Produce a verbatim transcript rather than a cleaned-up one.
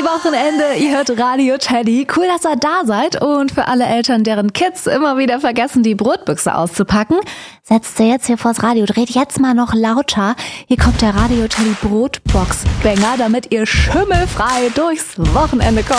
Wochenende. Ihr hört Radio Teddy. Cool, dass ihr da seid. Und für alle Eltern, deren Kids immer wieder vergessen, die Brotbüchse auszupacken, setzt ihr jetzt hier vors Radio. Dreht jetzt mal noch lauter. Hier kommt der Radio Teddy Brotbox-Banger, damit ihr schimmelfrei durchs Wochenende kommt.